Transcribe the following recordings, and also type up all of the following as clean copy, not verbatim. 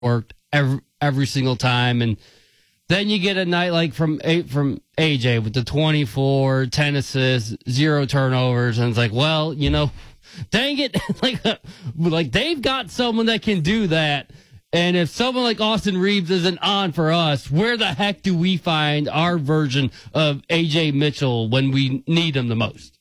worked every single time. And then you get a night like from AJ with the 24, 10 assists, 0 turnovers. And it's like, well, dang it. like they've got someone that can do that. And if someone like Austin Reeves isn't on for us, where the heck do we find our version of AJ Mitchell when we need him the most?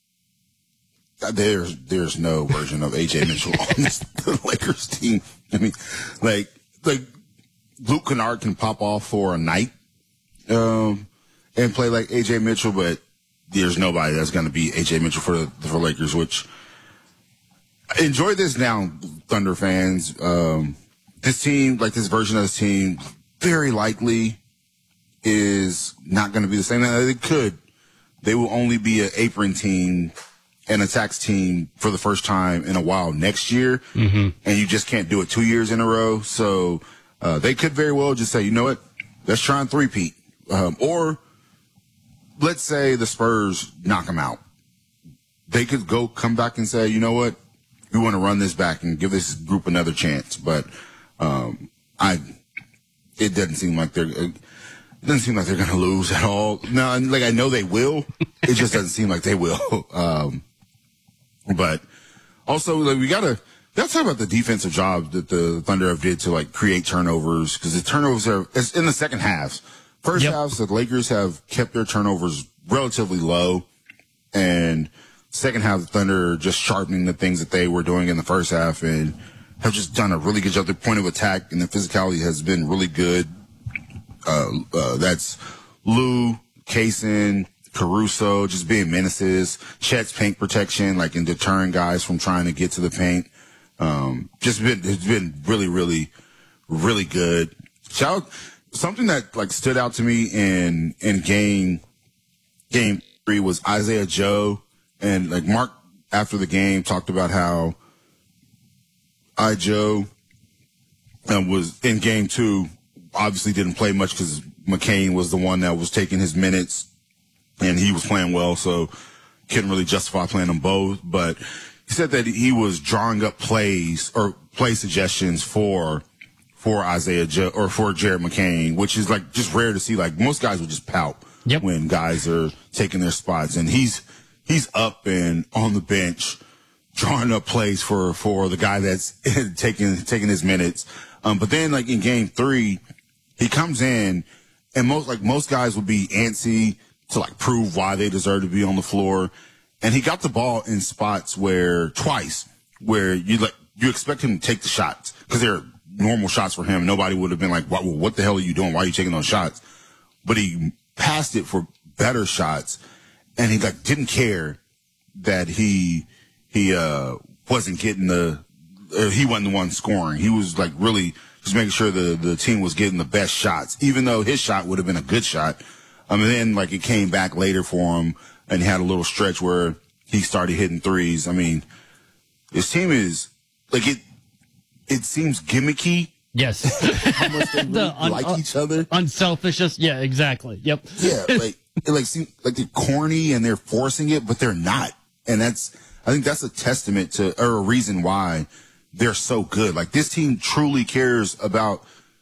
There's no version of AJ Mitchell on the Lakers team. I mean, like Luke Kennard can pop off for a night, and play like AJ Mitchell, but there's nobody that's going to be AJ Mitchell for Lakers, which enjoy this now, Thunder fans. This team, like this version of this team, very likely is not going to be the same. They will only be an apron team, an attacks team for the first time in a while next year. Mm-hmm. And you just can't do it 2 years in a row. So, they could very well just say, you know what, let's try and three-peat. Or let's say the Spurs knock them out. They could come back and say, you know what, we want to run this back and give this group another chance. But, it doesn't seem like they're going to lose at all. No, I know they will. It just doesn't seem like they will. But also, we gotta talk about the defensive job that the Thunder have did to create turnovers, because the turnovers it's in the second half. First halves, the Lakers have kept their turnovers relatively low, and second half, the Thunder are just sharpening the things that they were doing in the first half and have just done a really good job. The point of attack and the physicality has been really good. That's Lou, Kaysen, Caruso, just being menaces. Chet's paint protection, and deterring guys from trying to get to the paint. It's been really, really, really good. Something that stood out to me in game 3 was Isaiah Joe, and Mark after the game talked about how Joe was in game 2, obviously didn't play much because McCain was the one that was taking his minutes, and he was playing well, so couldn't really justify playing them both. But he said that he was drawing up plays or play suggestions for Isaiah Joe or for Jared McCain, which is just rare to see. Most guys would just pout when guys are taking their spots, and he's up and on the bench drawing up plays for the guy that's taking his minutes. But then in game 3, he comes in, and most guys would be antsy to prove why they deserve to be on the floor. And he got the ball in spots where you expect him to take the shots because they're normal shots for him. Nobody would have been what the hell are you doing? Why are you taking those shots? But he passed it for better shots, and he didn't care that he wasn't getting he wasn't the one scoring. He was really just making sure the team was getting the best shots, even though his shot would have been a good shot. And then it came back later for him, and he had a little stretch where he started hitting threes. I mean, this team is it seems gimmicky. Yes. How much they really like each other. Unselfish. Yeah, exactly. Yep. Yeah. It seems they're corny and they're forcing it, but they're not. And I think that's a testament to, or a reason why they're so good. This team truly cares about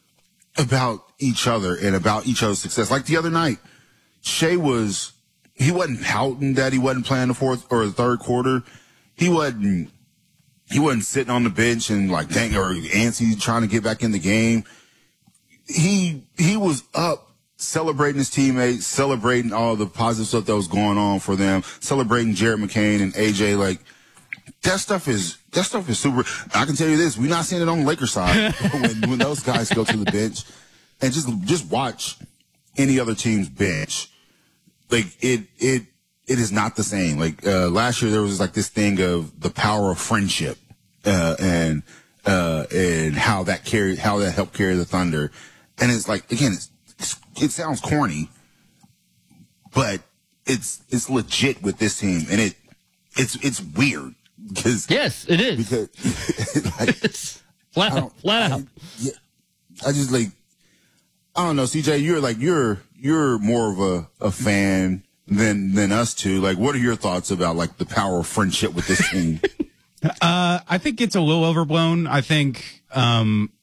each other and about each other's success. The other night, Shea he wasn't pouting that he wasn't playing the fourth or the third quarter. He wasn't sitting on the bench and dang, or antsy trying to get back in the game. He was up celebrating his teammates, celebrating all the positive stuff that was going on for them, celebrating Jared McCain and AJ. That stuff is super. I can tell you this: we're not seeing it on the Lakers side when those guys go to the bench, and just watch any other team's bench. It is not the same. Last year there was this thing of the power of friendship, and how that helped carry the Thunder. And it's again, it sounds corny, but it's legit with this team, and it's weird because yes, it is because flat out. I just I don't know, CJ. You're more of a fan than us two. What are your thoughts about the power of friendship with this team? I think it's a little overblown. I think